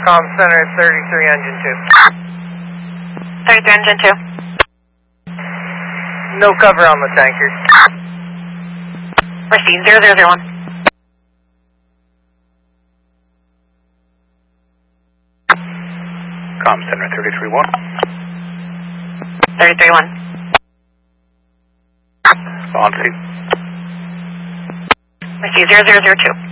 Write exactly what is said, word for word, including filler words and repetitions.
Com Center thirty-three engine two. thirty-three engine two. No cover on the tankers. Receive zero zero zero one. Com Center thirty-three one. thirty-three one. On scene. Receive zero zero zero two.